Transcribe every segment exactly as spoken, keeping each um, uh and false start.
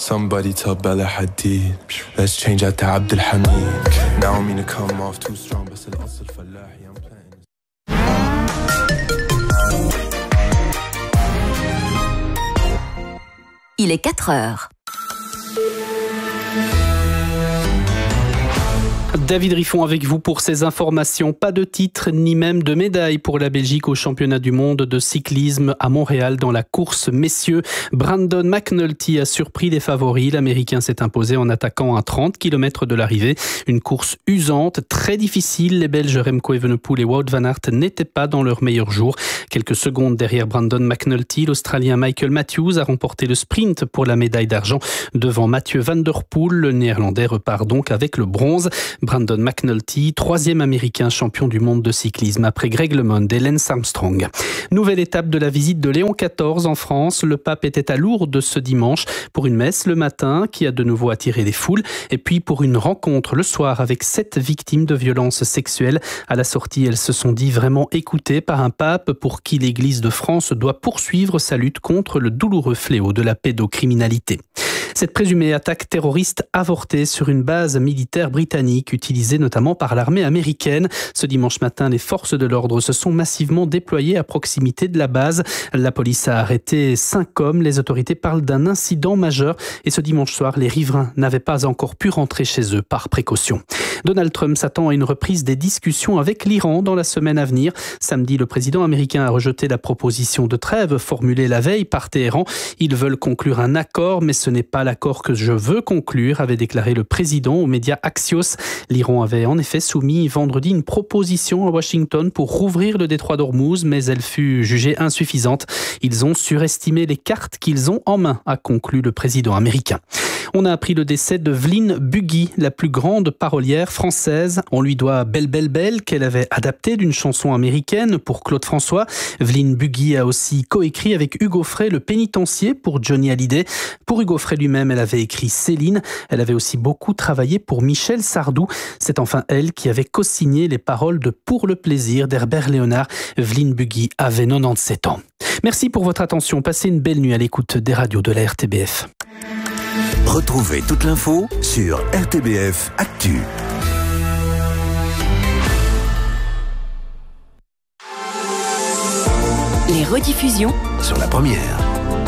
Somebody tell Bella Hadid. Let's change out to Abdul Hamid. Now I mean to come off too strong, but still hustle for Lahi. I'm playing. Il est quatre heures. David Riffon avec vous pour ces informations. Pas de titre ni même de médaille pour la Belgique au championnat du monde de cyclisme à Montréal dans la course messieurs. Brandon McNulty a surpris les favoris. L'Américain s'est imposé en attaquant à trente kilomètres de l'arrivée. Une course usante, très difficile. Les Belges Remco Evenepoel et Wout van Aert n'étaient pas dans leur meilleur jour. Quelques secondes derrière Brandon McNulty, l'Australien Michael Matthews a remporté le sprint pour la médaille d'argent devant Mathieu Van Der Poel. Le Néerlandais repart donc avec le bronze. Brandon McNulty, troisième Américain champion du monde de cyclisme après Greg LeMond et Lance Armstrong. Nouvelle étape de la visite de Léon quatorze en France. Le pape était à Lourdes ce dimanche pour une messe le matin qui a de nouveau attiré les foules et puis pour une rencontre le soir avec sept victimes de violences sexuelles. À la sortie, elles se sont dit vraiment écoutées par un pape pour qui l'Église de France doit poursuivre sa lutte contre le douloureux fléau de la pédocriminalité. Cette présumée attaque terroriste avortée sur une base militaire britannique utilisée notamment par l'armée américaine. Ce dimanche matin, les forces de l'ordre se sont massivement déployées à proximité de la base. La police a arrêté cinq hommes. Les autorités parlent d'un incident majeur et ce dimanche soir, les riverains n'avaient pas encore pu rentrer chez eux par précaution. Donald Trump s'attend à une reprise des discussions avec l'Iran dans la semaine à venir. Samedi, le président américain a rejeté la proposition de trêve formulée la veille par Téhéran. Ils veulent conclure un accord, mais ce n'est pas l'accord que je veux conclure, avait déclaré le président aux médias Axios. L'Iran avait en effet soumis vendredi une proposition à Washington pour rouvrir le détroit d'Ormuz, mais elle fut jugée insuffisante. Ils ont surestimé les cartes qu'ils ont en main, a conclu le président américain. On a appris le décès de Vlyn Buggy, la plus grande parolière française. On lui doit Belle Belle Belle, qu'elle avait adaptée d'une chanson américaine pour Claude François. Vlyn Buggy a aussi coécrit avec Hugo Frey Le Pénitencier pour Johnny Hallyday. Pour Hugo Frey lui-même, elle avait écrit Céline. Elle avait aussi beaucoup travaillé pour Michel Sardou. C'est enfin elle qui avait co-signé les paroles de Pour le plaisir d'Herbert Léonard. Vlyn Buggy avait quatre-vingt-dix-sept ans. Merci pour votre attention. Passez une belle nuit à l'écoute des radios de la R T B F. Retrouvez toute l'info sur R T B F Actu. Les rediffusions Sur la première.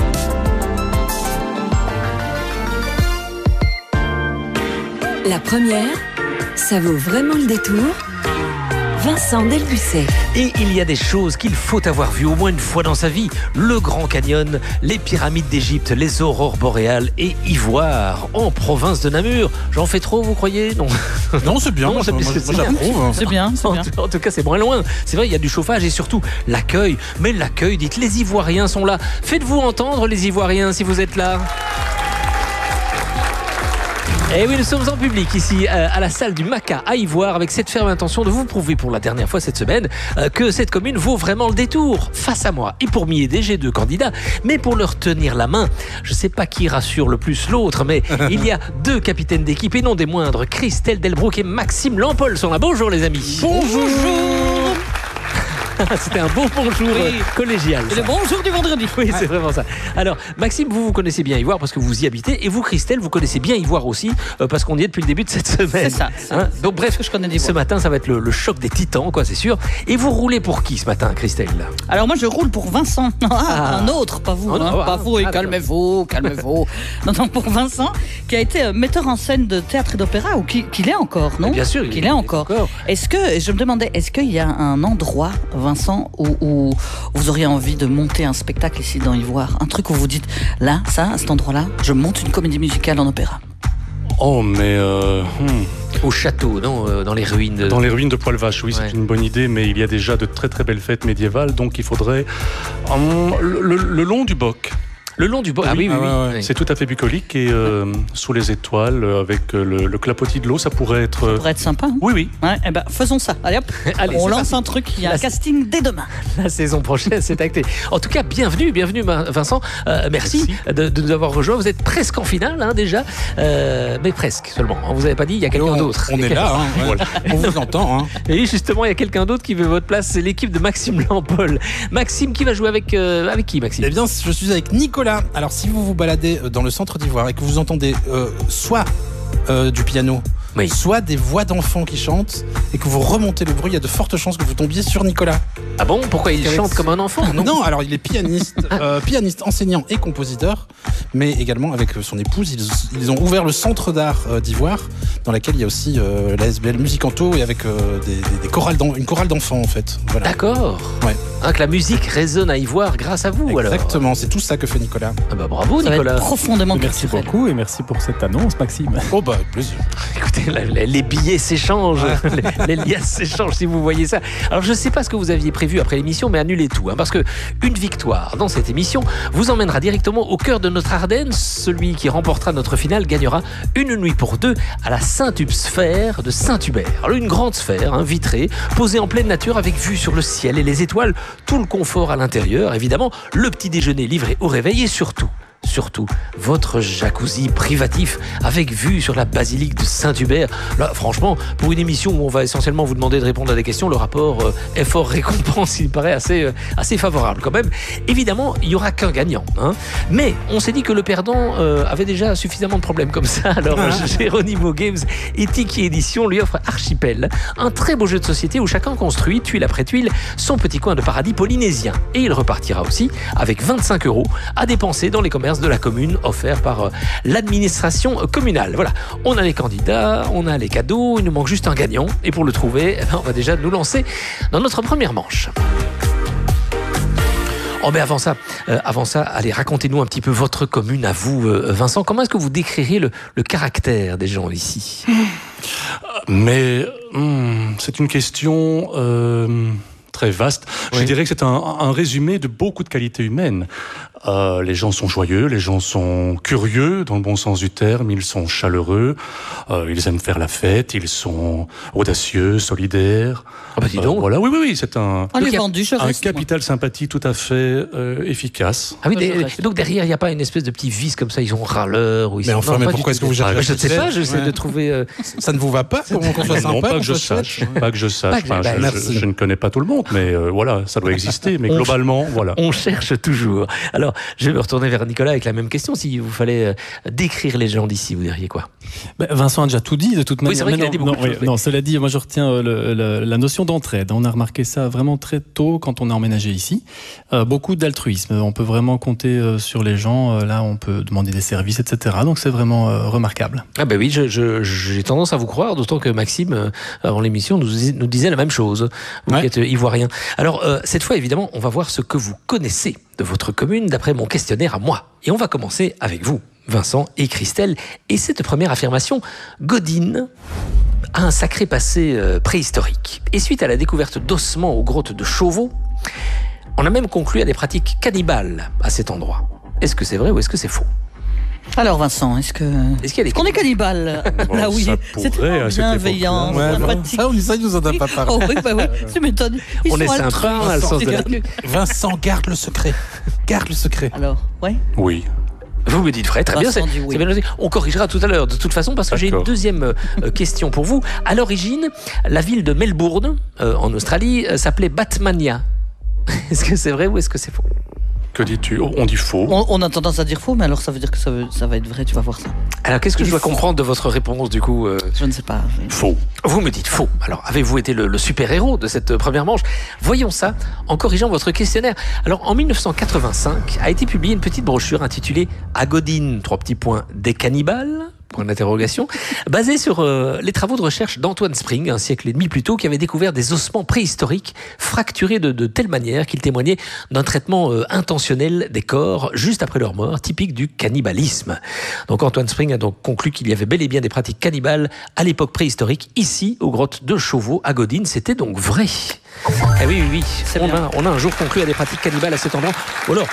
La première, ça vaut vraiment le détour. Vincent Delbucet. Et il y a des choses qu'il faut avoir vues au moins une fois dans sa vie. Le Grand Canyon, les pyramides d'Égypte, les aurores boréales et Ivoire, en province de Namur. J'en fais trop, vous croyez? Non, non c'est bien, non, moi, c'est, moi, c'est, moi j'approuve. C'est bien, c'est bien. En, en tout cas, c'est moins loin. C'est vrai, il y a du chauffage et surtout l'accueil. Mais l'accueil, dites, les Ivoiriens sont là. Faites-vous entendre, les Ivoiriens, si vous êtes là. Et oui, nous sommes en public ici euh, à la salle du Maca à Ivoire avec cette ferme intention de vous prouver pour la dernière fois cette semaine euh, que cette commune vaut vraiment le détour. Face à moi, et pour m'y aider, j'ai deux candidats, mais pour leur tenir la main, je ne sais pas qui rassure le plus l'autre, mais il y a deux capitaines d'équipe et non des moindres, Christelle Delbrooke et Maxime Lampol sont là. Bonjour les amis. Bonjour. C'était un beau bonjour oui. collégial. C'est le bonjour du vendredi. Oui, c'est vraiment ça. Alors, Maxime, vous, vous connaissez bien Ivoire parce que vous y habitez. Et vous, Christelle, vous connaissez bien Ivoire aussi euh, parce qu'on y est depuis le début de cette semaine. C'est ça. C'est hein Donc, bref, que je connais d'Ivoire. Ce matin, ça va être le, le choc des titans, quoi, c'est sûr. Et vous roulez pour qui ce matin, Christelle? Alors, moi, je roule pour Vincent. Ah, Ah. Un autre, pas vous. Oh, hein, non, pas ah, vous. Et ah, calmez-vous, calmez-vous. Non, non, pour Vincent, qui a été euh, metteur en scène de théâtre et d'opéra, ou qui, qu'il est encore, non? Mais bien sûr, qu'il est encore. encore. Est-ce que, je me demandais, est-ce qu'il y a un endroit, Vincent, où, où vous auriez envie de monter un spectacle ici dans Ivoire? Un truc où vous dites, là, ça, à cet endroit-là, je monte une comédie musicale en opéra. Oh, mais... Euh, hmm. Au château, non euh, Dans les ruines de... Dans les ruines de Poil-Vache, oui, Ouais. c'est une bonne idée, mais il y a déjà de très très belles fêtes médiévales, donc il faudrait... hum, le, le- le long du Boc. Le long du... Bo- ah oui, oui, Ah oui. ouais, ouais. oui. C'est tout à fait bucolique et euh, sous les étoiles, euh, avec euh, le, le clapotis de l'eau, ça pourrait être... euh, Ça pourrait être sympa. Hein? Oui, oui. Ouais, eh ben, faisons ça. Allez hop, Allez, on c'est lance parti. un truc. Il y a La- un casting dès demain. La saison prochaine, c'est acté. En tout cas, bienvenue, bienvenue Vincent. Euh, merci, Merci. De, de nous avoir rejoints. Vous êtes presque en finale hein, déjà, euh, mais presque seulement. On vous avait pas dit, il y a quelqu'un on, d'autre. on est là, hein, voilà. On vous entend. Hein. Et justement, il y a quelqu'un d'autre qui veut votre place. C'est l'équipe de Maxime Lampol. Maxime qui va jouer avec euh, avec qui, Maxime? Eh bien, je suis avec Nicolas Nicolas, alors si vous vous baladez dans le centre d'Ivoire et que vous entendez euh, soit euh, du piano, oui. soit des voix d'enfants qui chantent et que vous remontez le bruit, il y a de fortes chances que vous tombiez sur Nicolas. Ah bon? Pourquoi il chante comme un enfant? Non, non, alors il est pianiste, euh, pianiste, enseignant et compositeur, mais également avec son épouse, ils, ils ont ouvert le centre d'art euh, d'Ivoire, dans laquelle il y a aussi euh, la S B L Musicanto et avec euh, des, des, des chorales une chorale d'enfants en fait. Voilà. D'accord. Ouais. Hein, que la musique résonne à Ivoire grâce à vous. Exactement, alors. c'est tout ça que fait Nicolas. Ah bah bravo ça Nicolas. Va être profondément Merci culturel. beaucoup et merci pour cette annonce, Maxime. Oh bah avec plaisir. Écoutez, les, les billets s'échangent, les, les liasses s'échangent si vous voyez ça. Alors je ne sais pas ce que vous aviez prévu après l'émission, mais annulez tout, hein, parce que une victoire dans cette émission vous emmènera directement au cœur de notre Ardennes. Celui qui remportera notre finale gagnera une nuit pour deux à la Saint-Hubert de Saint-Hubert. Alors une grande sphère, hein, vitrée, posée en pleine nature avec vue sur le ciel et les étoiles, tout le confort à l'intérieur, évidemment, le petit déjeuner livré au réveil et surtout Surtout, votre jacuzzi privatif avec vue sur la basilique de Saint-Hubert. Là, franchement, pour une émission où on va essentiellement vous demander de répondre à des questions, le rapport euh, effort-récompense, il paraît assez, euh, assez favorable quand même. Évidemment, il n'y aura qu'un gagnant. Hein. Mais on s'est dit que le perdant euh, avait déjà suffisamment de problèmes comme ça. Alors, ah. Geronimo Games et Tiki Édition lui offrent Archipel, un très beau jeu de société où chacun construit, tuile après tuile, son petit coin de paradis polynésien. Et il repartira aussi avec vingt-cinq euros à dépenser dans les commerces de la commune offert par euh, l'administration communale. Voilà, on a les candidats, on a les cadeaux, il nous manque juste un gagnant et pour le trouver, on va déjà nous lancer dans notre première manche. Oh mais avant ça, euh, avant ça, allez, racontez-nous un petit peu votre commune à vous, euh, Vincent. Comment est-ce que vous décririez le, le caractère des gens ici? Mais hum, c'est une question euh, très vaste. Oui. Je dirais que c'est un, un résumé de beaucoup de qualités humaines. Euh, les gens sont joyeux, les gens sont curieux dans le bon sens du terme, ils sont chaleureux, euh, ils aiment faire la fête, ils sont audacieux, solidaires. Ah bah dis donc. Euh, voilà, oui, oui, oui, c'est un, On les vendu, je un reste, capital moi. sympathie tout à fait euh, efficace. Ah oui, des, donc derrière il n'y a pas une espèce de petit vice comme ça, ils sont râleurs ou ils mais sont... enfin, non, mais pourquoi est-ce que vous cherchez? ah, Je ne sais pas, j'essaie ouais. de trouver. Euh... Ça ne vous va pas? Comment qu'on soit sympa? Non, pas que je sache, pas que je sache. Enfin, bah, je, je, je ne connais pas tout le monde, mais euh, voilà, ça doit exister. Mais globalement, voilà. On cherche toujours. Alors, je vais me retourner vers Nicolas avec la même question. Si vous fallait décrire les gens d'ici, vous diriez quoi? Ben, Vincent a déjà tout dit de toute manière. Oui, c'est vrai qu'il non, a dit beaucoup non, de choses, oui, mais... non, cela dit, moi je retiens le, le, la notion d'entraide. On a remarqué ça vraiment très tôt quand on a emménagé ici. Euh, beaucoup d'altruisme. On peut vraiment compter euh, sur les gens. Euh, là, on peut demander des services, et cetera. Donc c'est vraiment euh, remarquable. Ah ben oui, je, je, j'ai tendance à vous croire, d'autant que Maxime, euh, avant l'émission, nous, nous disait la même chose. Vous ouais. qui êtes ivoirien. Alors, euh, cette fois, évidemment, on va voir ce que vous connaissez de votre commune d'après mon questionnaire à moi. Et on va commencer avec vous, Vincent et Christelle. Et cette première affirmation, Godine a un sacré passé euh, préhistorique. Et suite à la découverte d'ossements aux grottes de Chauveau, on a même conclu à des pratiques cannibales à cet endroit. Est-ce que c'est vrai ou est-ce que c'est faux? Alors Vincent, est-ce que est-ce qu'il y a des... qu'on est cannibale? Bon, là oui, c'est bienveillant. Ouais, ça, on ça, il nous en a pas parlé. Oh, oui, bah oui, tu m'étonnes. Ils on sont est sympa, hein, le sens de la... Vincent, garde le secret. Garde le secret. Alors, ouais. Oui. Vous me dites vrai, très Vincent bien. C'est, oui. c'est bien. On corrigera tout à l'heure, de toute façon, parce que D'accord. j'ai une deuxième euh, question pour vous. À l'origine, la ville de Melbourne, euh, en Australie, euh, s'appelait Batmania. Est-ce que c'est vrai ou est-ce que c'est faux? Que dis-tu? On dit faux. On, on a tendance à dire faux, mais alors ça veut dire que ça, veut, ça va être vrai, tu vas voir ça. Alors qu'est-ce que Il je dois faut. comprendre de votre réponse du coup euh... Je ne sais pas. Faux. Vous me dites faux. Alors avez-vous été le, le super-héros de cette première manche? Voyons ça en corrigeant votre questionnaire. Alors en dix-neuf cent quatre-vingt-cinq a été publiée une petite brochure intitulée À Godine, trois petits points, des cannibales point d'interrogation, basée sur euh, les travaux de recherche d'Antoine Spring, un siècle et demi plus tôt, qui avait découvert des ossements préhistoriques fracturés de, de telle manière qu'ils témoignaient d'un traitement euh, intentionnel des corps juste après leur mort, typique du cannibalisme. Donc Antoine Spring a donc conclu qu'il y avait bel et bien des pratiques cannibales à l'époque préhistorique, ici, aux grottes de Chauveau, à Godine. C'était donc vrai. Eh oui, oui, oui. On a, on a un jour conclu à des pratiques cannibales à cet endroit. Ou alors...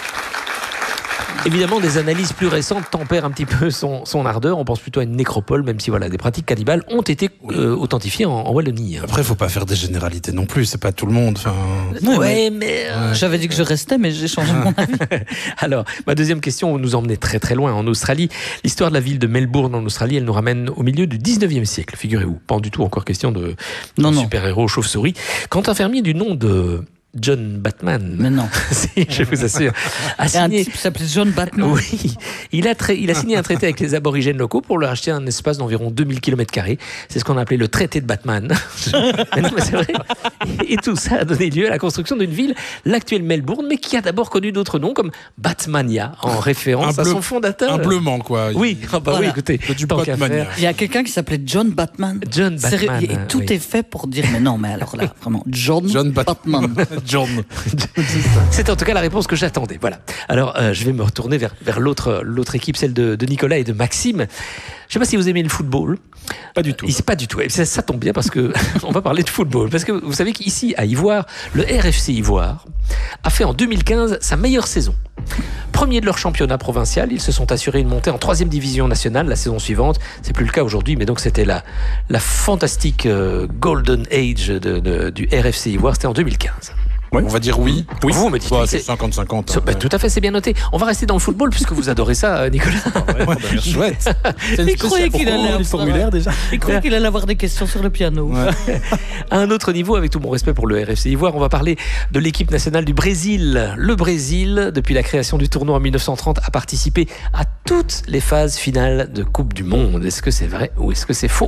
Évidemment, des analyses plus récentes tempèrent un petit peu son, son ardeur. On pense plutôt à une nécropole, même si voilà, des pratiques cannibales ont été euh, authentifiées en, en Wallonie. Après, il ne faut pas faire des généralités non plus. C'est pas tout le monde. Enfin... Ouais, ouais, mais... Euh... Ouais. J'avais dit que je restais, mais j'ai changé mon avis. Alors, ma deuxième question nous emmenait très très loin, en Australie. L'histoire de la ville de Melbourne en Australie, elle nous ramène au milieu du dix-neuvième siècle, figurez-vous. Pas du tout encore question de, de super-héros chauve-souris. Quand un fermier du nom de John Batman. Mais non. Si, je vous assure. A Il y a un signé... type qui s'appelait John Batman. Oui, il a, tra... il a signé un traité avec les aborigènes locaux pour leur acheter un espace d'environ deux mille kilomètres carrés. C'est ce qu'on a appelé le traité de Batman. Mais non, mais c'est vrai. Et tout ça a donné lieu à la construction d'une ville, l'actuelle Melbourne, mais qui a d'abord connu d'autres noms comme Batmania, en référence Un bleu- à son fondateur. Humblement, quoi. Oui, ah bah Voilà. oui, écoutez, Du tant qu'à Batmania. faire. Il y a quelqu'un qui s'appelait John Batman. John Sérieux, Batman, et tout oui. est fait pour dire, mais non, mais alors là, vraiment, John, John Bat- Batman. John. C'est en tout cas la réponse que j'attendais. Voilà. Alors, euh, je vais me retourner vers, vers l'autre, l'autre équipe, celle de, de Nicolas et de Maxime. Je ne sais pas si vous aimez le football. Pas du tout. Ici, pas du tout. Et ça, ça tombe bien parce que on va parler de football. Parce que vous savez qu'ici, à Ivoire, le R F C Ivoire a fait en deux mille quinze sa meilleure saison. Premier de leur championnat provincial, ils se sont assurés une montée en troisième division nationale la saison suivante. C'est plus le cas aujourd'hui, mais donc c'était la, la fantastique euh, Golden Age de, de, du R F C Ivoire. C'était en deux mille quinze. On va dire oui. Oui. Vous me dites Bah, oui, c'est c'est- cinquante cinquante. Ça, bah, tout à fait, c'est bien noté. On va rester dans le football puisque vous adorez ça, Nicolas. Ouais, bah, chouette. C'est une Il croyait qu'il allait les avoir- formulaires déjà. Il croyait qu'il allait avoir des questions sur le piano. Ouais. À un autre niveau, avec tout mon respect pour le R F C Ivoire, on va parler de l'équipe nationale du Brésil. Le Brésil, depuis la création du tournoi en mille neuf cent trente, a participé à toutes les phases finales de Coupe du Monde. Est-ce que c'est vrai ou est-ce que c'est faux?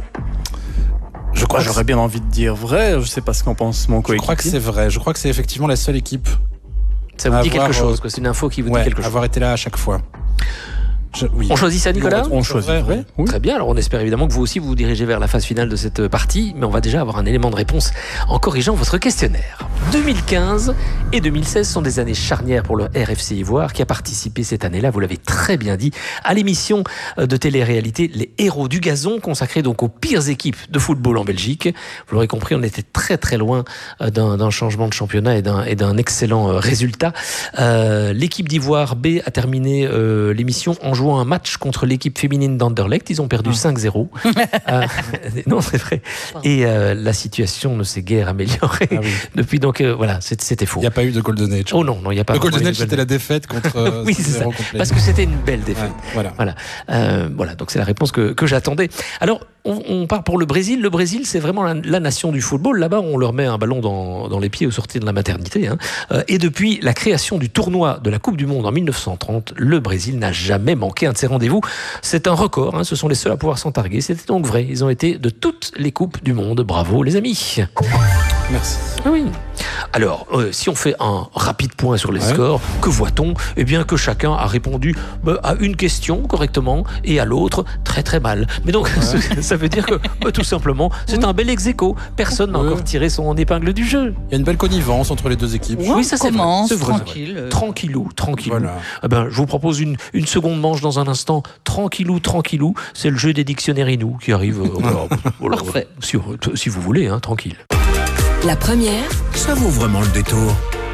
Je crois, Moi, que j'aurais bien envie de dire vrai. Je sais pas ce qu'en pense mon je coéquipier. crois que c'est vrai. Je crois que c'est effectivement la seule équipe Ça vous À dit avoir, quelque chose, euh, quoi. C'est une info qui vous ouais, dit quelque chose. avoir été là à chaque fois. Je- oui. On choisit ça, Nicolas? On On choisit vrai, vrai. ouais. Oui. Très bien, alors on espère évidemment que vous aussi vous vous dirigez vers la phase finale de cette partie, mais on va déjà avoir un élément de réponse en corrigeant votre questionnaire. deux mille quinze et deux mille seize sont des années charnières pour le R F C Ivoire qui a participé cette année-là, vous l'avez très bien dit, à l'émission de télé-réalité Les Héros du Gazon, consacrée donc aux pires équipes de football en Belgique. Vous l'aurez compris, on était très très loin d'un, d'un changement de championnat et d'un, et d'un excellent euh, résultat. Euh, l'équipe d'Ivoire B a terminé euh, l'émission en jouant un match contre l'équipe féminine d'Anderlecht. Ils ont perdu cinq zéro. Euh, non, c'est vrai. Et euh, la situation ne s'est guère améliorée Ah oui. depuis. Donc euh, voilà, c'est- c'était faux. Il n'y a pas eu de Golden Age. Oh non, non, il n'y a pas. Le Golden vraiment eu Age, de c'était la défaite contre. euh, Oui, c'est ça. zéro complet. Parce que c'était une belle défaite. Ouais, voilà. Voilà. Euh, voilà, donc c'est la réponse que, que j'attendais. Alors, on, on part pour le Brésil. Le Brésil, c'est vraiment la, la nation du football. Là-bas, on leur met un ballon dans, dans les pieds au sortir de la maternité. Hein. Euh, et depuis la création du tournoi de la Coupe du Monde en mille neuf cent trente, le Brésil n'a jamais manqué un de ses rendez-vous. C'est un record. Hein. Ce sont les seuls à pouvoir s'en targuer. C'était donc vrai. Ils ont été de toutes les Coupes du Monde. Bravo, les amis. Merci. Ah oui. Alors, euh, si on fait un rapide point sur les Ouais. scores, que voit-on? Eh bien, que chacun a répondu bah, à une question correctement et à l'autre très très mal. Mais donc, ça veut dire que bah, tout simplement, c'est un bel ex-aequo. Personne n'a Ouais. encore tiré son épingle du jeu. Il y a une belle connivence entre les deux équipes. Oui, ça, c'est vrai. commence C'est vrai, c'est vrai. tranquille. euh, Tranquillou, tranquillou. Voilà. Eh ben, je vous propose une, une seconde manche dans un instant. Tranquillou, tranquillou. C'est le jeu des dictionnaires Inou qui arrive. euh, voilà, voilà, Parfait. Si, si vous voulez, hein, tranquille. La première, Ça vaut vraiment le détour.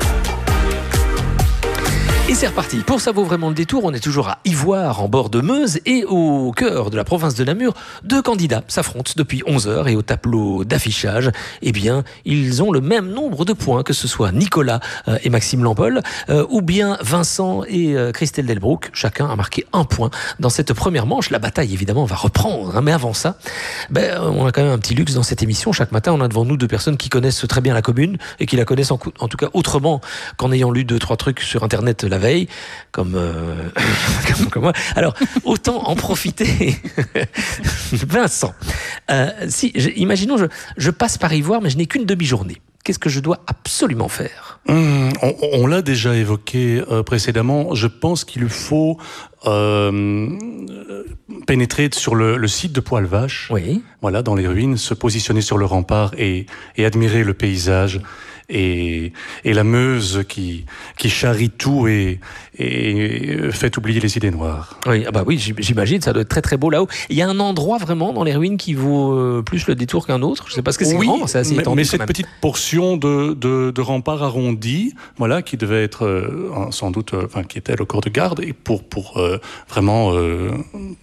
Et c'est reparti. Pour ça vaut vraiment le détour, on est toujours à Ivoire, en bord de Meuse, et au cœur de la province de Namur. Deux candidats s'affrontent depuis onze heures et au tableau d'affichage, eh bien, ils ont le même nombre de points, que ce soit Nicolas euh, et Maxime Lampol, euh, ou bien Vincent et euh, Christelle Delbrook. Chacun a marqué un point dans cette première manche. La bataille, évidemment, va reprendre. Hein, mais avant ça, ben, on a quand même un petit luxe dans cette émission. Chaque matin, on a devant nous deux personnes qui connaissent très bien la commune et qui la connaissent en, cou- en tout cas autrement qu'en ayant lu deux, trois trucs sur Internet la veille, comme, euh, comme, comme moi. Alors, autant en profiter. Vincent, euh, si, je- imaginons, je, je passe par Ivoire, mais je n'ai qu'une demi-journée. Qu'est-ce que je dois absolument faire? Hum, on on l'a déjà évoqué euh, précédemment. Je pense qu'il faut euh, pénétrer sur le, le site de Poil-Vache, Oui. voilà, dans les ruines, se positionner sur le rempart et, et admirer le paysage et, et la Meuse qui, qui charrie tout et, et fait oublier les idées noires. Oui, ah bah oui, j'im- j'imagine, ça doit être très très beau là-haut. Il y a un endroit vraiment dans les ruines qui vaut euh, plus le détour qu'un autre. Je sais pas ce que c'est Oui, grand, c'est assez mais, étendu mais quand cette même. petite portion de, de, de rempart arrondi, voilà, qui devait être euh, un- sans doute, euh, enfin, qui était le corps de garde, et pour pour euh, vraiment euh,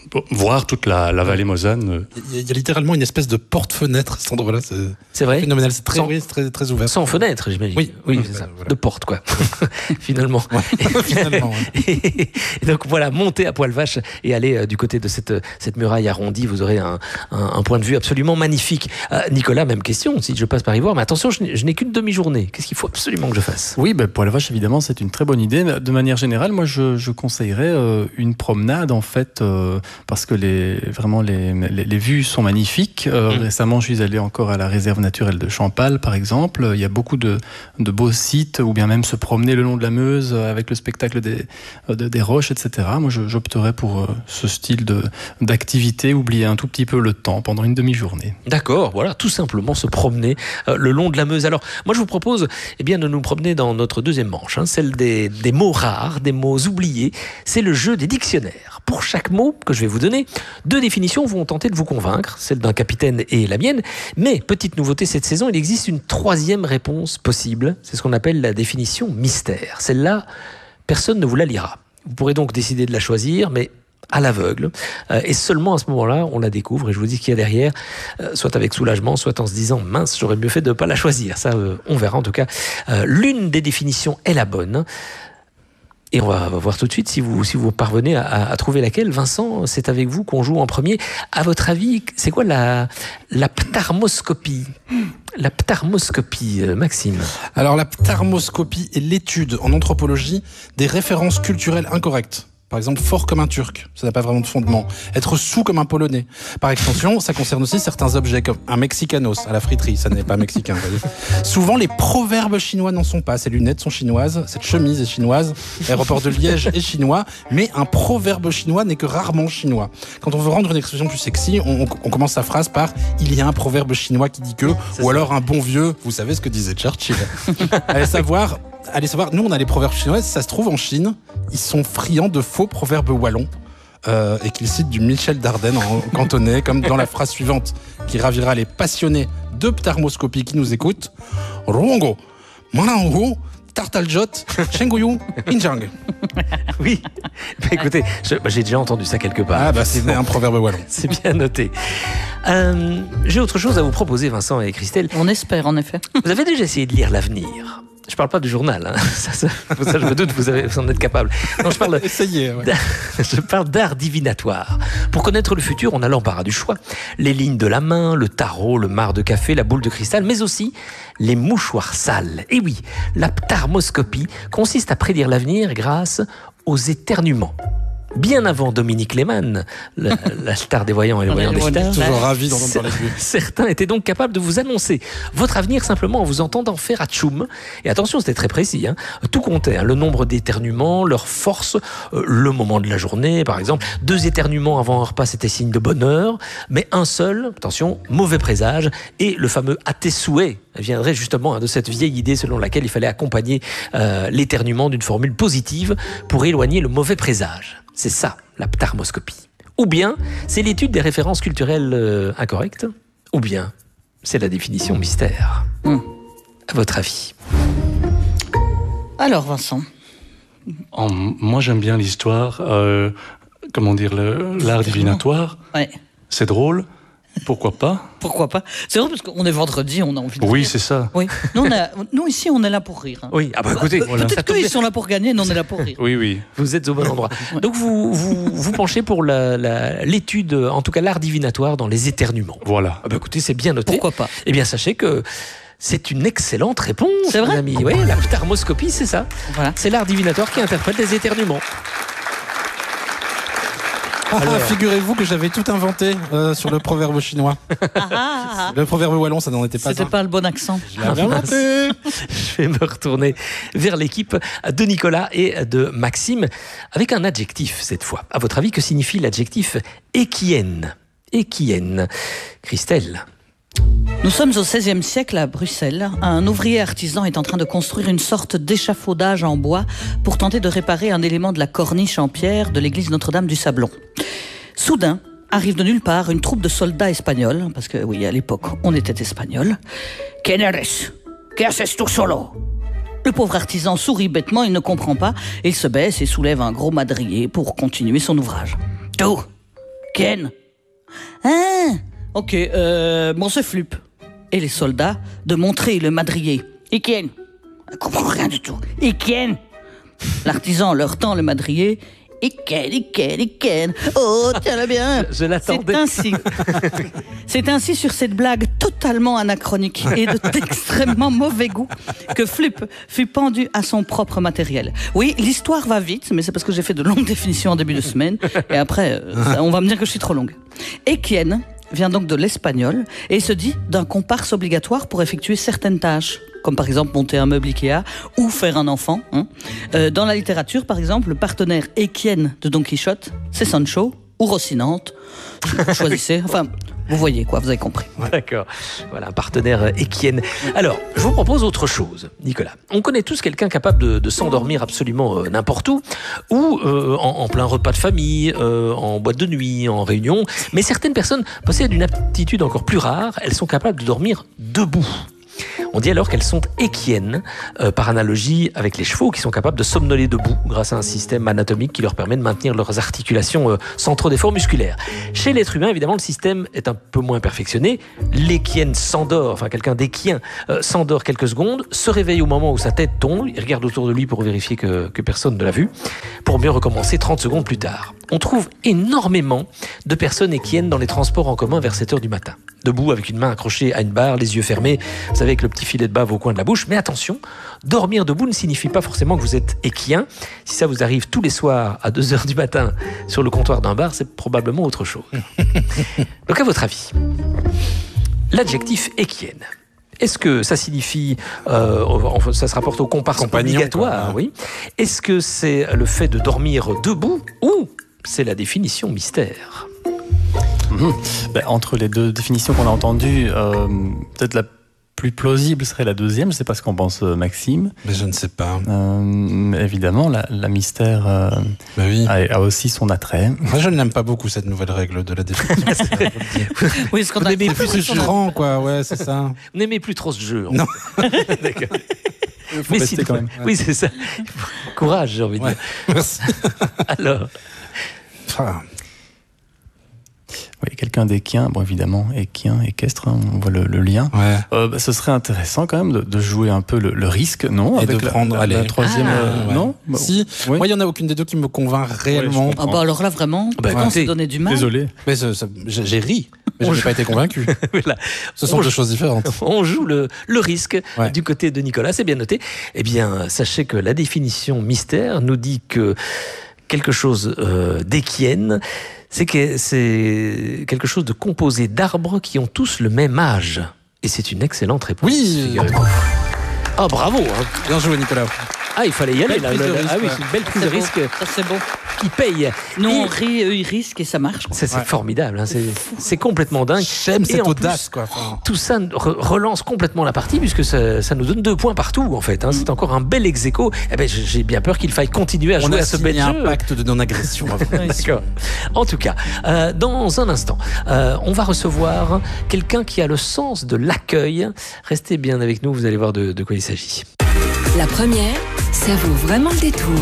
voir toute la, la vallée Mosane. Il y, a, il y a littéralement une espèce de porte-fenêtre à cet endroit-là. C'est, c'est vrai. Phénoménal. C'est très, sans, oui, c'est très, très ouvert. Sans fenêtre, j'imagine. Oui, oui, oui c'est ça. Voilà. De porte, quoi. Finalement. Ouais. Finalement. Ouais. Et, et donc voilà, montez à poil vache et allez euh, du côté de cette cette muraille arrondie. Vous aurez un, un, un point de vue absolument magnifique. Euh, Nicolas, même question. Si je passe par y voir, mais attention, je n'ai, je n'ai qu'une demi-journée. Qu'est-ce qu'il faut absolument que je fasse? Oui, ben, poil vache, évidemment, c'est une très bonne idée. De manière générale, moi, je, je conseillerais euh, une promenade, en fait, euh, parce que les, vraiment, les, les, les vues sont magnifiques. Euh, mmh. Récemment, je suis allé encore à la réserve naturelle de Champal, par exemple. Il y a beaucoup de, de beaux sites, ou bien même se promener le long de la Meuse avec le spectacle des, de, des roches, et cetera. Moi, je, j'opterais pour euh, ce style de, d'activité, oublier un tout petit peu le temps pendant une demi-journée. D'accord, voilà, tout simplement se promener euh, le long de la Meuse. Alors, moi, je vous propose eh bien, de nous promener dans notre deuxième manche, hein, celle des, des mots rares, des mots oubliés. C'est le jeu des dictionnaires. Pour chaque mot que je vais vous donner, deux définitions vont tenter de vous convaincre, celle d'un capitaine et la mienne. Mais, petite nouveauté cette saison, il existe une troisième réponse possible. C'est ce qu'on appelle la définition mystère. Celle-là, personne ne vous la lira. Vous pourrez donc décider de la choisir, mais à l'aveugle. Euh, et seulement à ce moment-là, on la découvre. Et je vous dis qu'il y a derrière, euh, soit avec soulagement, soit en se disant « mince, j'aurais mieux fait de ne pas la choisir ». Ça, euh, on verra en tout cas. Euh, l'une des définitions est la bonne. Et on va voir tout de suite si vous, si vous parvenez à, à trouver laquelle. Vincent, c'est avec vous qu'on joue en premier. À votre avis, c'est quoi la, la ptarmoscopie ? La ptarmoscopie, Maxime. Alors la ptarmoscopie est l'étude en anthropologie des références culturelles incorrectes. Par exemple, fort comme un Turc, ça n'a pas vraiment de fondement. Être sous comme un Polonais. Par extension, ça concerne aussi certains objets comme un Mexicanos à la friterie, ça n'est pas mexicain, vous voyez. Souvent, les proverbes chinois n'en sont pas. Ces lunettes sont chinoises, cette chemise est chinoise, l'aéroport de Liège est chinois, mais un proverbe chinois n'est que rarement chinois. Quand on veut rendre une expression plus sexy, on, on commence sa phrase par « il y a un proverbe chinois qui dit que », ou ça. Alors un bon vieux, vous savez ce que disait Churchill. Allez savoir... Allez savoir, nous on a les proverbes chinois, ça se trouve en Chine, ils sont friands de faux proverbes wallons euh, et qu'ils citent du Michel Dardenne en cantonais, comme dans la phrase suivante qui ravira les passionnés de ptarmoscopie qui nous écoutent. Ruongo, Manango, Tartaljot, Chenguyu, Injang. Oui, bah, écoutez, je, bah, j'ai déjà entendu ça quelque part. Ah bah c'est un proverbe wallon. C'est bien noté. Euh, j'ai autre chose à vous proposer, Vincent et Christelle. On espère en effet. Vous avez déjà essayé de lire l'avenir ? Je parle pas du journal, hein. ça, ça, ça je me doute, vous, avez, vous en êtes capable. Non, je parle, Essayez, ouais. je parle d'art divinatoire. Pour connaître le futur, on a l'embarras du choix. Les lignes de la main, le tarot, le marc de café, la boule de cristal, mais aussi les mouchoirs sales. Et oui, la ptarmoscopie consiste à prédire l'avenir grâce aux éternuements. Bien avant Dominique Lehmann, la, la star des voyants et le voyant des stars, toujours ravi d'entendre parler de lui. Certains étaient donc capables de vous annoncer votre avenir simplement en vous entendant faire atchoum. Et attention, c'était très précis, hein. Tout comptait, hein. Le nombre d'éternuements, leur force, euh, le moment de la journée, par exemple. Deux éternuements avant un repas, c'était signe de bonheur, mais un seul, attention, mauvais présage. Et le fameux à tes souhaits viendrait justement hein, de cette vieille idée selon laquelle il fallait accompagner euh, l'éternuement d'une formule positive pour éloigner le mauvais présage. C'est ça, la ptarmoscopie. Ou bien, c'est l'étude des références culturelles euh, incorrectes, ou bien, c'est la définition mystère. Mmh. À votre avis ? Alors, Vincent ? Oh, moi, j'aime bien l'histoire, euh, comment dire, le, l'art divinatoire. Ouais. C'est drôle. Pourquoi pas ? Pourquoi pas ? C'est vrai parce qu'on est vendredi, on a envie de Oui, rire. c'est ça. Oui. Nous, on a, nous, ici, on est là pour rire. Hein. Oui, ah bah écoutez, voilà. Peut-être qu'ils sont là pour gagner, nous, on est là pour rire. Oui, oui. Vous êtes au bon endroit. Donc, vous vous, vous penchez pour la, la, l'étude, en tout cas l'art divinatoire dans les éternuements. Voilà. Ah bah écoutez, c'est bien noté. Pourquoi pas ? Eh bien, sachez que c'est une excellente réponse, c'est vrai, mon ami. Oui, la ptarmoscopie, c'est ça. Voilà. C'est l'art divinatoire qui interprète les éternuements. Ah, Alors... figurez-vous que j'avais tout inventé euh, sur le proverbe chinois. Ah, ah, le proverbe wallon, ça n'en était pas. C'était un. pas le bon accent. Je l'avais inventé. Je vais me retourner vers l'équipe de Nicolas et de Maxime avec un adjectif cette fois. À votre avis, que signifie l'adjectif équienne ? Équienne. Christelle ? Nous sommes au seizième siècle à Bruxelles. Un ouvrier artisan est en train de construire une sorte d'échafaudage en bois pour tenter de réparer un élément de la corniche en pierre de l'église Notre-Dame du Sablon. Soudain, arrive de nulle part une troupe de soldats espagnols, parce que oui, à l'époque, on était espagnols. « ¿Quién eres? ¿Qué haces tú solo ?» Le pauvre artisan sourit bêtement, il ne comprend pas, et il se baisse et soulève un gros madrier pour continuer son ouvrage. « Tú, Ken. Ah, ok, euh, bon, c'est Flup. Et les soldats de montrer le madrier. Et Ken. Elle comprend rien du tout. Et Ken. L'artisan leur tend le madrier. Et Ken, et Ken, et Ken. Oh, tiens-le bien. Je, je l'attendais. C'est ainsi. C'est ainsi sur cette blague totalement anachronique et d'extrêmement mauvais goût que Flup fut pendu à son propre matériel. Oui, l'histoire va vite, mais c'est parce que j'ai fait de longues définitions en début de semaine. Et après, ça, on va me dire que je suis trop longue. Équienne vient donc de l'espagnol et se dit d'un comparse obligatoire pour effectuer certaines tâches, comme par exemple monter un meuble Ikea ou faire un enfant. Hein. Euh, dans la littérature, par exemple, le partenaire équienne de Don Quichotte, c'est Sancho ou Rocinante. Choisissez. Enfin, vous voyez quoi, vous avez compris. Ouais. D'accord. Voilà, un partenaire équienne. Alors, je vous propose autre chose, Nicolas. On connaît tous quelqu'un capable de, de s'endormir absolument euh, n'importe où, ou euh, en, en plein repas de famille, euh, en boîte de nuit, en réunion. Mais certaines personnes possèdent une aptitude encore plus rare. Elles sont capables de dormir debout. On dit alors qu'elles sont équiennes, euh, par analogie avec les chevaux qui sont capables de somnoler debout grâce à un système anatomique qui leur permet de maintenir leurs articulations euh, sans trop d'efforts musculaires. Chez l'être humain, évidemment, le système est un peu moins perfectionné. L'équienne s'endort, enfin quelqu'un d'équien euh, s'endort quelques secondes, se réveille au moment où sa tête tombe, il regarde autour de lui pour vérifier que, que personne ne l'a vu, pour mieux recommencer trente secondes plus tard. On trouve énormément de personnes équiennes dans les transports en commun vers sept heures du matin. Debout avec une main accrochée à une barre, les yeux fermés, vous savez, avec le petit filet de bave au coin de la bouche. Mais attention, dormir debout ne signifie pas forcément que vous êtes équien. Si ça vous arrive tous les soirs à deux heures du matin sur le comptoir d'un bar, c'est probablement autre chose. Donc à votre avis, l'adjectif équienne, est-ce que ça signifie, euh, ça se rapporte au comparse obligatoire, quoi. Oui. Est-ce que c'est le fait de dormir debout ou c'est la définition mystère? Mmh. Ben, entre les deux définitions qu'on a entendues, euh, peut-être la plus plausible serait la deuxième. Je ne sais pas ce qu'en pense euh, Maxime. Mais je ne sais pas. Euh, évidemment, la, la mystère euh, bah oui. a, a aussi son attrait. Moi, je n'aime pas beaucoup cette nouvelle règle de la définition. Oui, ce qu'on a n'aimez plus ce jeu, quoi. Ouais, c'est ça. Vous n'aimez plus trop ce jeu. Non. D'accord. Mais si, quand même. Oui, c'est ça. Courage, j'ai envie de ouais. dire. Merci. Alors. Ah. Oui, quelqu'un d'équien, bon évidemment, équien, équestre, hein, on voit le, le lien. Ouais. Euh, bah, ce serait intéressant quand même de, de jouer un peu le, le risque, non? Et avec de la, prendre la, allez. la troisième, Ah, euh, ouais. non bah, Si, oui. moi il n'y en a aucune des deux qui me convainc réellement. Ouais, Ah bah alors là vraiment, Bah, on écoutez, s'est donné du mal. Désolé. Mais ce- ce- j'ai j'ai ri, mais je n'ai pas été convaincu. Voilà. Ce sont On deux joue- choses différentes. On joue le, le risque Ouais. du côté de Nicolas, c'est bien noté. Eh bien, sachez que la définition mystère nous dit que quelque chose euh, d'équienne, c'est que c'est quelque chose de composé d'arbres qui ont tous le même âge. Et c'est une excellente réponse. Oui. figurez-vous. Ah, bravo hein. Bien joué, Nicolas. Ah, il fallait y aller Belle là. prise le- de le- risque, ah oui, ouais. c'est une belle prise de C'est beau. risque Ça, c'est beau. qui paye. Nous, Et- on rit, eux, ils risquent et ça marche. quoi. Ça, c'est Ouais. formidable, hein. c'est, c'est complètement dingue. J'aime Et cette en audace, plus, quoi. Enfin, tout ça re- relance complètement la partie puisque ça, ça nous donne deux points partout en fait. Hein. C'est encore un bel ex-aequo. Eh ben, j'ai j'ai bien peur qu'il faille continuer à on jouer a à ce bel signé un jeu. pacte de non-agression. D'accord. En tout cas, euh, dans un instant, euh, on va recevoir quelqu'un qui a le sens de l'accueil. Restez bien avec nous, vous allez voir de, de quoi il s'agit. La première, ça vaut vraiment le détour.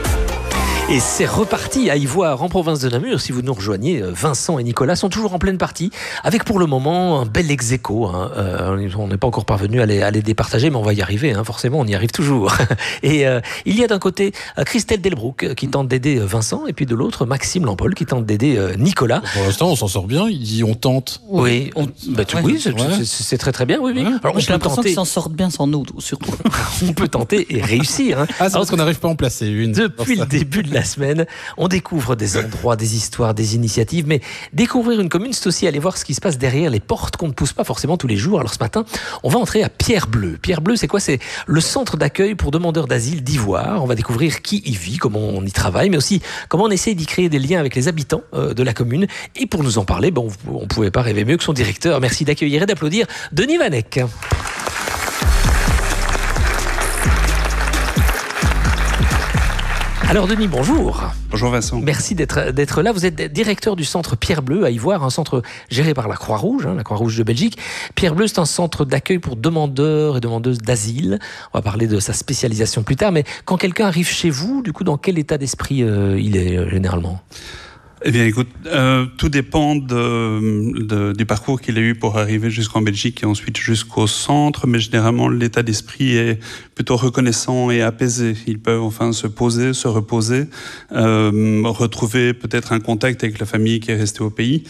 Et c'est reparti à Ivoire, en province de Namur. Si vous nous rejoignez, Vincent et Nicolas sont toujours en pleine partie, avec pour le moment un bel ex-aequo. Hein. Euh, on n'est pas encore parvenu à les, à les départager, mais on va y arriver. Hein. Forcément, on y arrive toujours. Et euh, il y a d'un côté euh, Christelle Delbrouck qui tente d'aider Vincent, et puis de l'autre Maxime Lampol qui tente d'aider euh, Nicolas. Pour l'instant, on s'en sort bien. Il dit on tente. Oui, on, bah, tu- Ouais. oui, c'est, Ouais. c'est- c'est très très bien. Oui, oui. Ouais. Alors Moi, on j'ai peut l'impression tenter, qu'ils s'en sortent bien sans nous, surtout. on peut tenter et réussir. Hein. Ah, c'est parce qu'on n'arrive pas à en placer une. Depuis le début de la semaine, on découvre des endroits, des histoires, des initiatives, mais découvrir une commune, c'est aussi aller voir ce qui se passe derrière les portes qu'on ne pousse pas forcément tous les jours. Alors ce matin, on va entrer à Pierre Bleu. Pierre Bleu, c'est quoi? C'est le centre d'accueil pour demandeurs d'asile d'Ivoire. On va découvrir qui y vit, comment on y travaille, mais aussi comment on essaye d'y créer des liens avec les habitants euh, de la commune. Et pour nous en parler, ben, on ne pouvait pas rêver mieux que son directeur. Merci d'accueillir et d'applaudir Denis Vanek. Alors Denis, bonjour. Bonjour Vincent. Merci d'être d'être là. Vous êtes directeur du centre Pierre Bleu à Ivoire, un centre géré par la Croix-Rouge, hein, la Croix-Rouge de Belgique. Pierre Bleu, c'est un centre d'accueil pour demandeurs et demandeuses d'asile. On va parler de sa spécialisation plus tard, mais quand quelqu'un arrive chez vous, du coup, dans quel état d'esprit euh, il est euh, généralement? Eh bien, écoute, euh, tout dépend de, de, du parcours qu'il a eu pour arriver jusqu'en Belgique et ensuite jusqu'au centre, mais généralement, l'état d'esprit est plutôt reconnaissant et apaisé. Ils peuvent enfin se poser, se reposer, euh, retrouver peut-être un contact avec la famille qui est restée au pays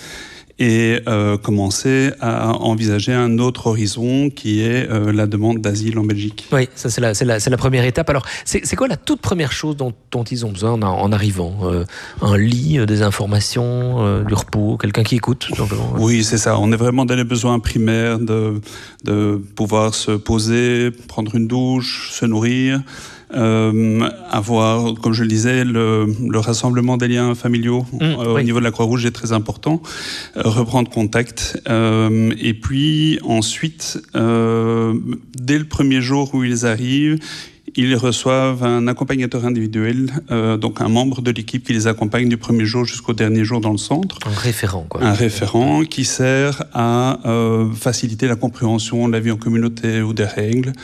et euh, commencer à envisager un autre horizon qui est euh, la demande d'asile en Belgique. Oui, ça c'est la, c'est la, c'est la première étape. Alors, c'est, c'est quoi la toute première chose dont, dont ils ont besoin en, en arrivant euh, un lit, euh, des informations, euh, du repos, quelqu'un qui écoute, tout simplement. Oui, c'est ça. On est vraiment dans les besoins primaires de, de pouvoir se poser, prendre une douche, se nourrir, Euh, avoir, comme je le disais, le, le rassemblement des liens familiaux mmh, euh, oui. au niveau de la Croix-Rouge est très important. Euh, reprendre contact. Euh, et puis ensuite, euh, dès le premier jour où ils arrivent, ils reçoivent un accompagnateur individuel, euh, donc un membre de l'équipe qui les accompagne du premier jour jusqu'au dernier jour dans le centre. Un référent, quoi. Un référent qui sert à euh, faciliter la compréhension de la vie en communauté ou des règles,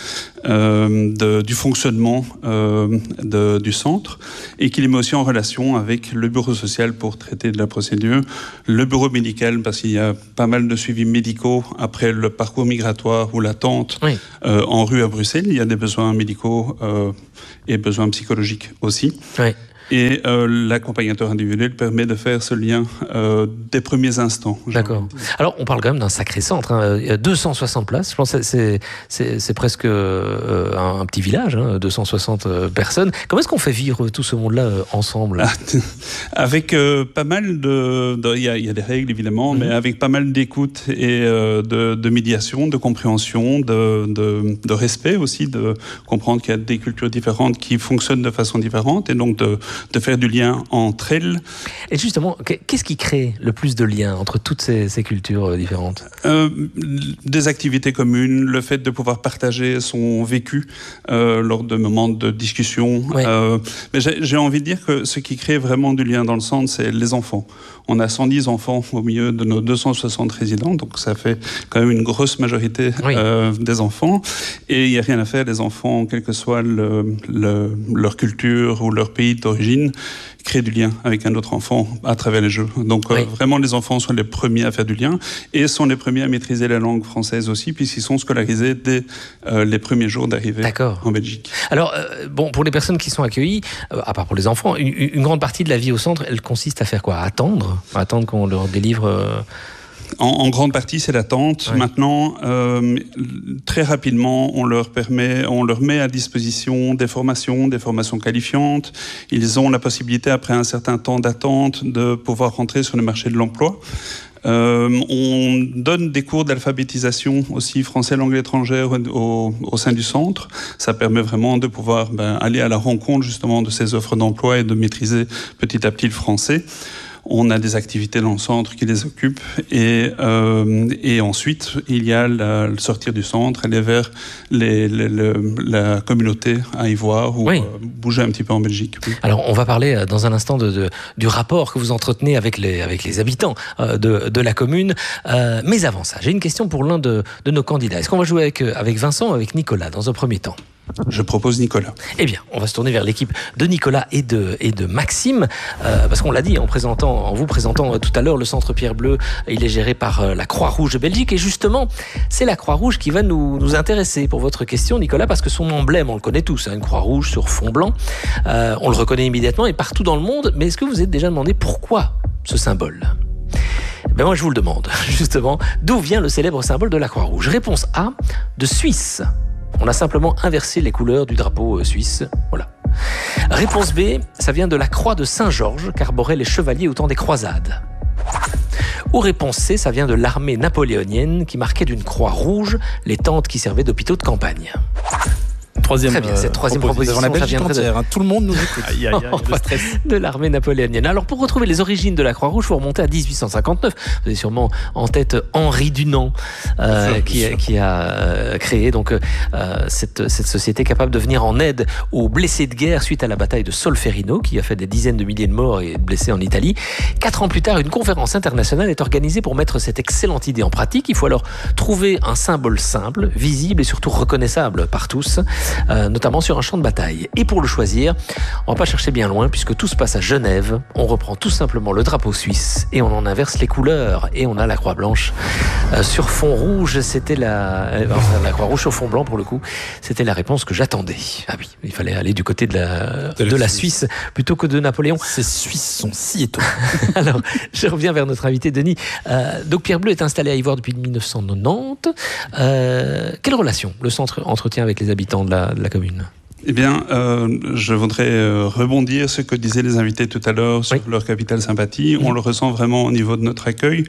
euh, de, du fonctionnement euh, de, du centre, et qui les met aussi en relation avec le bureau social pour traiter de la procédure, le bureau médical, parce qu'il y a pas mal de suivis médicaux après le parcours migratoire ou l'attente oui. euh, en rue à Bruxelles. Il y a des besoins médicaux Euh, et besoins psychologiques aussi. Oui. Et euh, l'accompagnateur individuel permet de faire ce lien euh, des premiers instants. D'accord. Alors, on parle quand même d'un sacré centre. Hein. Il y a deux cent soixante places. Je pense que c'est, c'est, c'est presque euh, un, un petit village, hein, deux cent soixante euh, personnes. Comment est-ce qu'on fait vivre tout ce monde-là euh, ensemble? Avec euh, pas mal de... Il y, y a des règles, évidemment, mmh. mais avec pas mal d'écoute et euh, de, de médiation, de compréhension, de, de, de respect aussi, de comprendre qu'il y a des cultures différentes qui fonctionnent de façon différente, et donc de de faire du lien entre elles. Et justement, qu'est-ce qui crée le plus de liens entre toutes ces, ces cultures différentes? euh, Des activités communes, le fait de pouvoir partager son vécu euh, lors de moments de discussion. Oui. Euh, mais j'ai, j'ai envie de dire que ce qui crée vraiment du lien dans le centre, c'est les enfants. On a cent dix enfants au milieu de nos deux cent soixante résidents, donc ça fait quand même une grosse majorité oui. euh, des enfants. Et il n'y a rien à faire, les enfants, quelle que soit le, le, leur culture ou leur pays d'origine, créer du lien avec un autre enfant à travers les jeux. Donc oui. euh, vraiment, les enfants sont les premiers à faire du lien et sont les premiers à maîtriser la langue française aussi, puisqu'ils sont scolarisés dès euh, les premiers jours d'arrivée D'accord. en Belgique. Alors, euh, bon, pour les personnes qui sont accueillies, euh, à part pour les enfants, une, une grande partie de la vie au centre, elle consiste à faire quoi? À attendre à attendre qu'on leur délivre... Euh... En, en grande partie, c'est l'attente. Oui. Maintenant, euh, très rapidement, on leur permet, on leur met à disposition des formations, des formations qualifiantes. Ils ont la possibilité, après un certain temps d'attente, de pouvoir rentrer sur le marché de l'emploi. Euh, on donne des cours d'alphabétisation aussi français, langue étrangère au, au sein du centre. Ça permet vraiment de pouvoir ben, aller à la rencontre justement de ces offres d'emploi et de maîtriser petit à petit le français. On a des activités dans le centre qui les occupent et, euh, et ensuite il y a la, le sortir du centre, aller vers les, les, les, la communauté à y voir ou oui. euh, bouger un petit peu en Belgique. Oui. Alors on va parler dans un instant de, de, du rapport que vous entretenez avec les, avec les habitants euh, de, de la commune. Euh, mais avant ça, j'ai une question pour l'un de, de nos candidats. Est-ce qu'on va jouer avec, avec Vincent ou avec Nicolas dans un premier temps? Je propose Nicolas. Eh bien, on va se tourner vers l'équipe de Nicolas et de, et de Maxime, euh, parce qu'on l'a dit en, présentant, en vous présentant euh, tout à l'heure, le Centre Pierre Bleu, il est géré par euh, la Croix-Rouge de Belgique, et justement, c'est la Croix-Rouge qui va nous, nous intéresser pour votre question, Nicolas, parce que son emblème, on le connaît tous, hein, une Croix-Rouge sur fond blanc, euh, on le reconnaît immédiatement et partout dans le monde, mais est-ce que vous vous êtes déjà demandé pourquoi ce symbole ? Ben moi, je vous le demande, justement, d'où vient le célèbre symbole de la Croix-Rouge ? Réponse A, de Suisse. On a simplement inversé les couleurs du drapeau suisse. Voilà. Réponse B, ça vient de la croix de Saint-Georges qu'arboraient les chevaliers au temps des croisades. Ou réponse C, ça vient de l'armée napoléonienne qui marquait d'une croix rouge les tentes qui servaient d'hôpitaux de campagne. Troisième, Très bien, cette troisième proposition, proposition ça viendrait entière, de... hein, tout le monde nous écoute. Aïe, aïe, aïe, le stress. De l'armée napoléonienne. Alors, pour retrouver les origines de la Croix-Rouge, il faut remonter à dix-huit cent cinquante-neuf. Vous avez sûrement en tête Henri Dunant, euh, sûr, qui, qui a euh, créé donc euh, cette, cette société capable de venir en aide aux blessés de guerre suite à la bataille de Solferino, qui a fait des dizaines de milliers de morts et de blessés en Italie. Quatre ans plus tard, une conférence internationale est organisée pour mettre cette excellente idée en pratique. Il faut alors trouver un symbole simple, visible et surtout reconnaissable par tous. euh, notamment sur un champ de bataille. Et pour le choisir, on va pas chercher bien loin puisque tout se passe à Genève. On reprend tout simplement le drapeau suisse et on en inverse les couleurs et on a la croix blanche euh, sur fond rouge. C'était la, euh, enfin, la croix rouge sur fond blanc pour le coup. C'était la réponse que j'attendais. Ah oui, il fallait aller du côté de la, de, de la Suisse plutôt que de Napoléon. Ces Suisses sont si étonnants. Alors, je reviens vers notre invité Denis. Euh, donc Pierre Bleu est installé à Ivoire depuis dix-neuf cent quatre-vingt-dix. Euh, quelle relation le centre entretient avec les habitants de la, de la commune ? Eh bien, euh, je voudrais euh, rebondir sur ce que disaient les invités tout à l'heure sur oui. leur capitale sympathie. Mmh. On le ressent vraiment au niveau de notre accueil.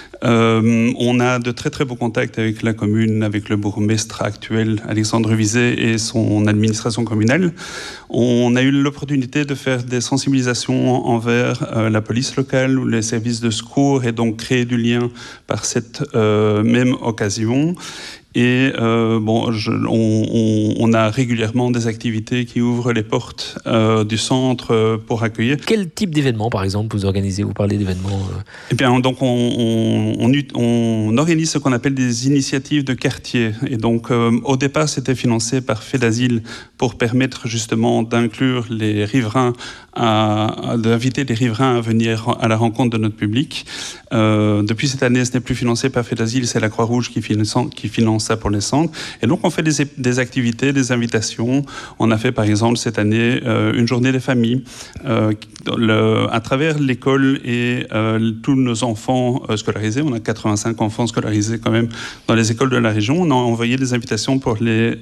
Euh, on a de très très beaux contacts avec la commune, avec le bourgmestre actuel Alexandre Vizet et son administration communale. On a eu l'opportunité de faire des sensibilisations envers euh, la police locale ou les services de secours et donc créer du lien par cette euh, même occasion. Et euh, bon, je, on, on, on a régulièrement des activités qui ouvrent les portes euh, du centre pour accueillir. Quel type d'événements, par exemple, vous organisez ? Vous parlez d'événements euh... Eh bien, donc on, on, on, on organise ce qu'on appelle des initiatives de quartier. Et donc, euh, au départ, c'était financé par Fedasile pour permettre justement d'inclure les riverains, à, d'inviter les riverains à venir à la rencontre de notre public. Euh, depuis cette année, ce n'est plus financé par Fedasile, c'est la Croix-Rouge qui finance, qui finance ça pour les centres. Et donc, on fait des, des activités, des invitations. On a fait, par exemple, cette année, euh, une journée des familles. Euh, le, à travers l'école et euh, tous nos enfants euh, scolarisés, on a quatre-vingt-cinq enfants scolarisés quand même dans les écoles de la région. On a envoyé des invitations pour les,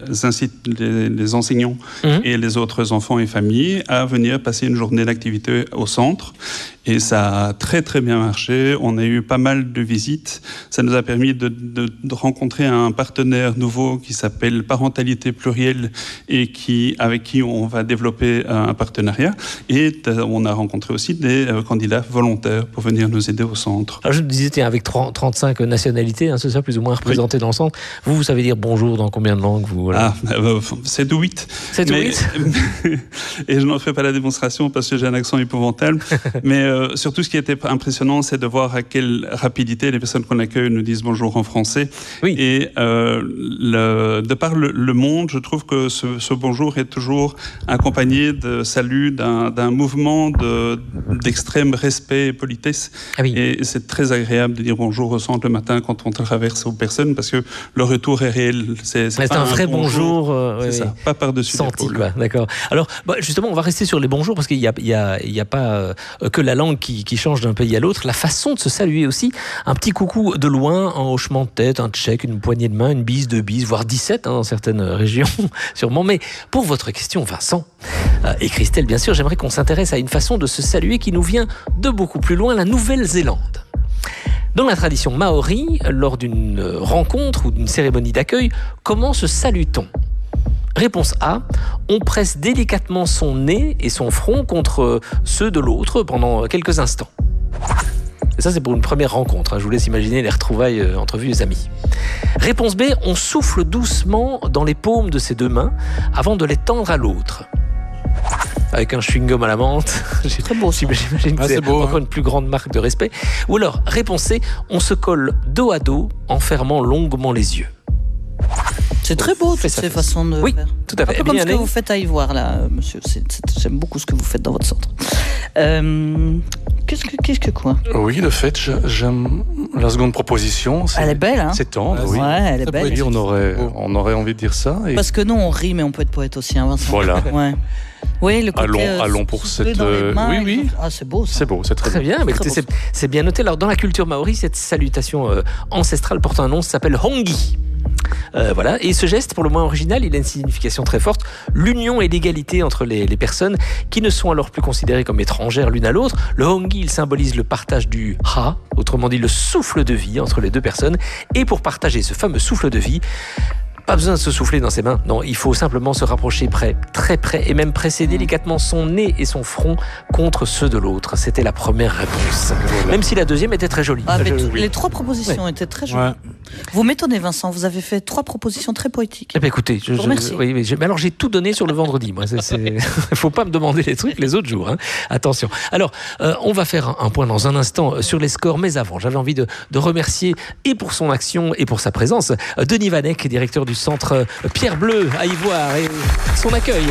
les, les enseignants mmh. et les autres enfants et familles à venir passer une journée d'activité au centre. Et ça a très très bien marché. On a eu pas mal de visites. Ça nous a permis de, de, de rencontrer un partenaire nouveau qui s'appelle Parentalité Plurielle et qui, avec qui on va développer un partenariat. Et on a rencontré aussi des candidats volontaires pour venir nous aider au centre. Alors je me disais, tiens, avec trente-cinq nationalités, hein, c'est ça, plus ou moins représentées oui. dans le centre. Vous, vous savez dire bonjour dans combien de langues vous, voilà. Ah, euh, sept ou huit. sept ou huit Et je n'en fais pas la démonstration parce que j'ai un accent épouvantable. Mais euh, surtout, ce qui était impressionnant, c'est de voir à quelle rapidité les personnes qu'on accueille nous disent bonjour en français. Oui. Et euh, le, de par le, le monde, je trouve que ce, ce bonjour est toujours accompagné de salut, d'un, d'un mouvement de, d'extrême respect et politesse. Ah oui. Et c'est très agréable de dire bonjour au centre le matin quand on traverse aux personnes parce que le retour est réel. C'est, c'est, c'est un, un vrai bonjour. bonjour euh, c'est oui, ça, pas par-dessus senti, l'épaule. Quoi, d'accord. Alors, bah, justement, on va rester sur les bonjours parce qu'il n'y a, il y a, il y a pas euh, que la langue qui, qui change d'un pays à l'autre. La façon de se saluer aussi. Un petit coucou de loin, un hochement de tête, un check, une poignée de main, une bise, deux bises, voire dix-sept hein, dans certaines régions, sûrement. Mais pour votre question, Vincent euh, et Christelle, bien sûr, j'aimerais qu'on s'intéresse à une façon de se saluer qui nous vient de beaucoup plus loin, la Nouvelle-Zélande. Dans la tradition maori, lors d'une rencontre ou d'une cérémonie d'accueil, comment se salue-t-on ? Réponse A, on presse délicatement son nez et son front contre ceux de l'autre pendant quelques instants. Et ça, c'est pour une première rencontre. Hein. Je vous laisse imaginer les retrouvailles entre vieux amis. Réponse B, on souffle doucement dans les paumes de ses deux mains avant de les tendre à l'autre. Avec un chewing-gum à la menthe. C'est très beau. J'imagine que ah, c'est, c'est beau, encore hein. une plus grande marque de respect. Ou alors, réponse C, on se colle dos à dos en fermant longuement les yeux. C'est très beau, toutes ces façons de oui, faire. Oui, tout à fait. Un peu comme ce que vous faites à Ivoire, là, monsieur. C'est, c'est, j'aime beaucoup ce que vous faites dans votre centre. Euh, qu'est-ce, que, qu'est-ce que quoi ? Oui, de fait, j'aime la seconde proposition. C'est, elle est belle, hein ? C'est tendre, ouais, oui. Ouais, elle est ça belle. Dire, on, aurait, on aurait envie de dire ça. Et... Parce que nous, on rit, mais on peut être poète aussi, hein, Vincent. Voilà. Ouais. Oui, le côté, allons, euh, allons pour cette. Mains, oui, oui. Ah, c'est beau. Ça. C'est beau, c'est très, très bien. bien. Mais écoutez, c'est, c'est bien noté. Alors, dans la culture maori, cette salutation euh, ancestrale porte un nom, ça s'appelle hongi. Euh, voilà. Et ce geste, pour le moins original, il a une signification très forte. L'union et l'égalité entre les, les personnes qui ne sont alors plus considérées comme étrangères l'une à l'autre. Le hongi, il symbolise le partage du ha, autrement dit le souffle de vie entre les deux personnes. Et pour partager ce fameux souffle de vie, pas besoin de se souffler dans ses mains. Non, il faut simplement se rapprocher près, très près, et même presser délicatement son nez et son front contre ceux de l'autre. C'était la première réponse. Voilà. Même si la deuxième était très jolie. Ah, mais Je... t- les trois propositions ouais. étaient très jolies. Ouais. Vous m'étonnez, Vincent, vous avez fait trois propositions très poétiques. Eh bien, écoutez, je, je, Merci. oui, mais, je, mais alors j'ai tout donné sur le vendredi. Moi, c'est, c'est, il faut pas me demander les trucs les autres jours. Hein. Attention. Alors, euh, on va faire un, un point dans un instant sur les scores, mais avant, j'avais envie de, de remercier et pour son action et pour sa présence Denis Vanek, directeur du centre Pierre Bleu à Ivoire, et son accueil.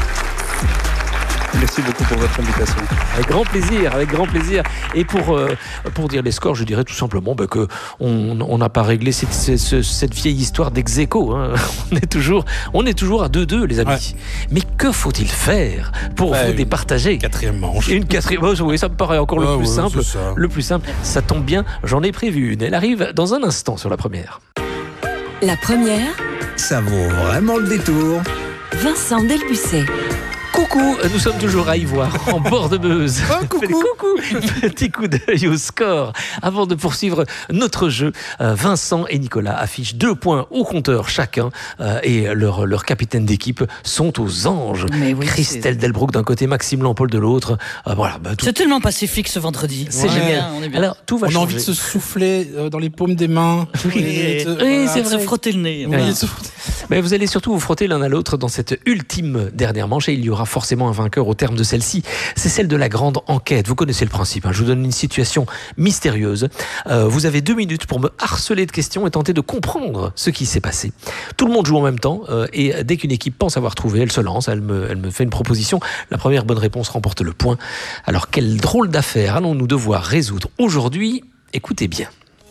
Merci beaucoup pour votre invitation. Avec grand plaisir, avec grand plaisir. Et pour, euh, pour dire les scores, je dirais tout simplement bah, que on on n'a pas réglé cette, cette, cette vieille histoire d'ex-aequo. Hein. On est toujours, on est toujours à deux deux, les amis. Ouais. Mais que faut-il faire pour ouais, vous départager ? Quatrième manche. Une quatrième manche, oui, ça me paraît encore ah, le plus ouais, simple. Le plus simple, ça tombe bien, j'en ai prévu une. Elle arrive dans un instant sur la première. La première, ça vaut vraiment le détour. Vincent Delbucet. Coucou, nous sommes toujours à Ivoire, en bord de Meuse. Oh, coucou. coucou. Petit coup d'œil au score. Avant de poursuivre notre jeu, Vincent et Nicolas affichent deux points au compteur chacun et leurs leur capitaines d'équipe sont aux anges. Oui, Christelle Delbrouck d'un côté, Maxime Lampol de l'autre. Voilà, bah, tout... C'est tellement pacifique ce vendredi. C'est ouais. génial. On, est bien. Alors, tout va on changer. a envie de se souffler dans les paumes des mains. Oui, oui, de... oui c'est vrai. Se frotter le nez. Oui. Oui. Mais vous allez surtout vous frotter l'un à l'autre dans cette ultime dernière manche et il y aura forcément un vainqueur au terme de celle-ci. C'est celle de la grande enquête. Vous connaissez le principe. Hein. Je vous donne une situation mystérieuse. Euh, vous avez deux minutes pour me harceler de questions et tenter de comprendre ce qui s'est passé. Tout le monde joue en même temps euh, et dès qu'une équipe pense avoir trouvé, elle se lance, elle me, elle me fait une proposition. La première bonne réponse remporte le point. Alors, quelle drôle d'affaire allons-nous devoir résoudre aujourd'hui ? Écoutez bien.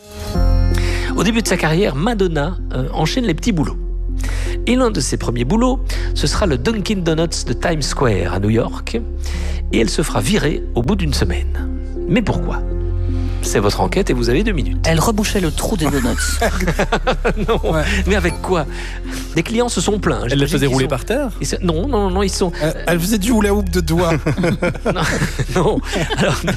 Au début de sa carrière, Madonna euh, enchaîne les petits boulots. Et l'un de ses premiers boulots, ce sera le Dunkin' Donuts de Times Square à New York. Et elle se fera virer au bout d'une semaine. Mais pourquoi ? C'est votre enquête et vous avez deux minutes. Elle rebouchait le trou des donuts. Non, ouais. Mais avec quoi ? Les clients se sont plaints. Elle les faisait rouler sont... par terre ? Non, non, non, ils sont... Elle, elle faisait du hula hoop de doigts. non, non. Alors,